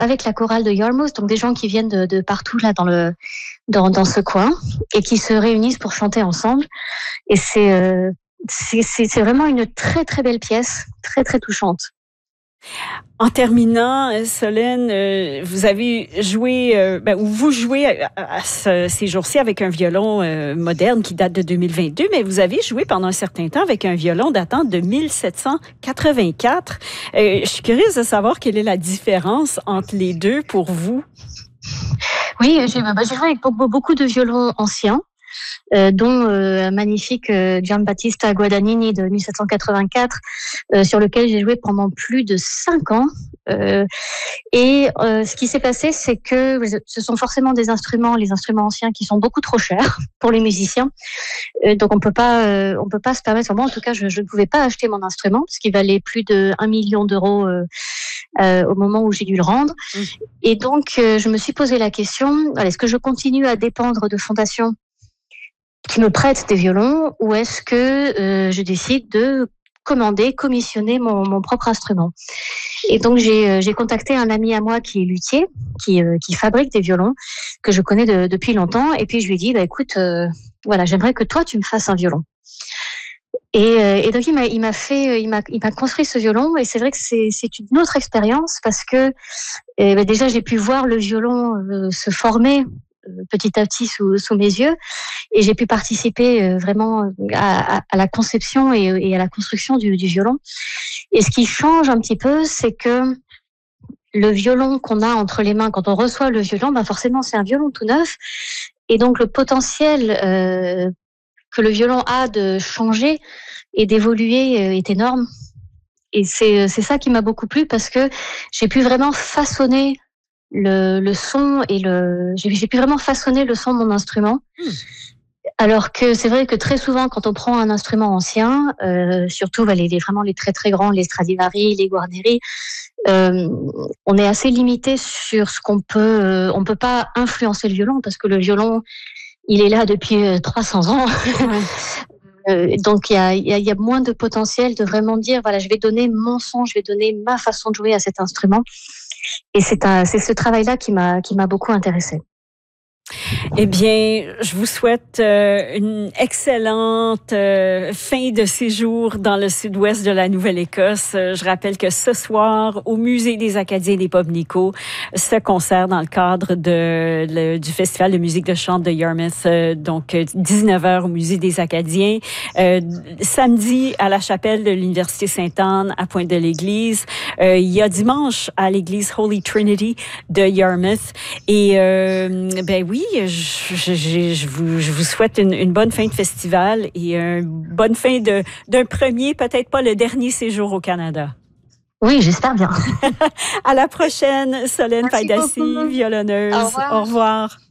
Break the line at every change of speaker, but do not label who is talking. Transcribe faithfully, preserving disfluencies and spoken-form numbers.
avec la chorale de Yarmouth, donc des gens qui viennent de, de partout là dans le dans, dans ce coin et qui se réunissent pour chanter ensemble. Et c'est euh, c'est, c'est c'est vraiment une très très belle pièce, très très touchante.
En terminant, Solène, euh, vous avez joué, euh, ben, ou vous jouez à, à, à ce, ces jours-ci avec un violon euh, moderne qui date de deux mille vingt-deux, mais vous avez joué pendant un certain temps avec un violon datant de mille sept cent quatre-vingt-quatre. Euh, je suis curieuse de savoir quelle est la différence entre les deux pour vous.
Oui, j'ai, bah, j'ai joué avec beaucoup de violons anciens. Euh, dont euh, un magnifique euh, Giambattista Guadagnini de mille sept cent quatre-vingt-quatre, euh, sur lequel j'ai joué pendant plus de cinq ans. Euh, et euh, ce qui s'est passé, c'est que ce sont forcément des instruments, les instruments anciens, qui sont beaucoup trop chers pour les musiciens. Euh, donc on peut pas, euh, on peut pas se permettre. Moi, en tout cas, je, je ne pouvais pas acheter mon instrument parce qu'il valait plus de un million d'euros euh, euh, au moment où j'ai dû le rendre. Mmh. Et donc, euh, je me suis posé la question est-ce que je continue à dépendre de fondations qui me prêtent des violons, ou est-ce que euh, je décide de commander, commissionner mon, mon propre instrument? Et donc j'ai, euh, j'ai contacté un ami à moi qui est luthier, qui, euh, qui fabrique des violons, que je connais de, depuis longtemps, et puis je lui ai dit, bah, écoute, euh, voilà, j'aimerais que toi tu me fasses un violon. Et, euh, et donc il m'a, il m'a fait, il m'a, il m'a construit ce violon, et c'est vrai que c'est, c'est une autre expérience parce que eh ben déjà j'ai pu voir le violon euh, se former petit à petit sous, sous mes yeux, et j'ai pu participer euh, vraiment à, à, à la conception et, et à la construction du, du violon. Et ce qui change un petit peu, c'est que le violon qu'on a entre les mains, quand on reçoit le violon, ben forcément c'est un violon tout neuf, et donc le potentiel euh, que le violon a de changer et d'évoluer euh, est énorme. Et c'est, c'est ça qui m'a beaucoup plu, parce que j'ai pu vraiment façonner Le, le son et le j'ai, j'ai pu vraiment façonner le son de mon instrument. Mmh. Alors que c'est vrai que très souvent quand on prend un instrument ancien, euh, surtout les, les vraiment les très très grands, les Stradivari, les Guarneri, euh, on est assez limité sur ce qu'on peut euh, on peut pas influencer le violon, parce que le violon il est là depuis euh, trois cents ans. Ouais. Euh, donc il y a, y, a, y a moins de potentiel de vraiment dire voilà, je vais donner mon son, je vais donner ma façon de jouer à cet instrument. Et c'est, un, c'est ce travail-là qui m'a, qui m'a beaucoup intéressée.
Eh bien, je vous souhaite euh, une excellente euh, fin de séjour dans le sud-ouest de la Nouvelle-Écosse. Euh, je rappelle que ce soir, au Musée des Acadiens des Pobnico, ce concert dans le cadre de, le, du Festival de musique de chant de Yarmouth, euh, donc dix-neuf heures au Musée des Acadiens. Euh, samedi, à la chapelle de l'Université Sainte-Anne à Pointe-de-l'Église. Euh, il y a dimanche à l'église Holy Trinity de Yarmouth. Et euh, ben oui, Je, je, je, vous, je vous souhaite une, une bonne fin de festival et une bonne fin de, d'un premier, peut-être pas le dernier séjour au Canada.
Oui, j'espère bien.
À la prochaine, Solène Paidassi, violonneuse.
Au revoir.
Au revoir.